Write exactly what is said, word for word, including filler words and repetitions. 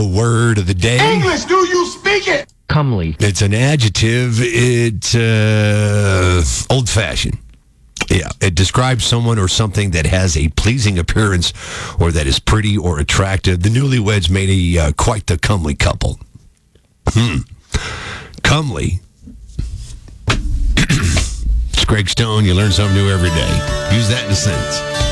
Word of the day. English, do you speak it? Comely. It's an adjective. It's uh, old-fashioned. Yeah, it describes someone or something that has a pleasing appearance or that is pretty or attractive. The newlyweds made a uh, quite the comely couple. Hmm. Comely. It's Greg Stone. You learn something new every day. Use that in a sentence.